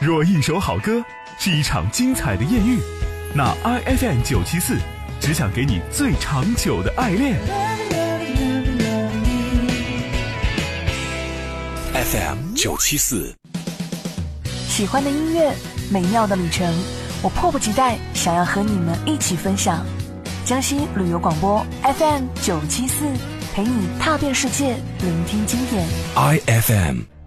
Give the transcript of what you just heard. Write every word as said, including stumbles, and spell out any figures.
若一首好歌是一场精彩的艳遇，那 I F M 九七四只想给你最长久的爱恋。 F M 九七四， 喜欢的音乐，美妙的旅程，我迫不及待想要和你们一起分享。江西旅游广播 F M 九七四，陪你踏遍世界，聆听经典。 I F M